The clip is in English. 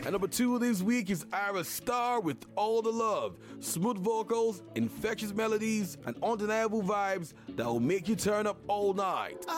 And number 2 this week is Ira Star with All the Love. Smooth vocals, infectious melodies, and undeniable vibes that will make you turn up all night.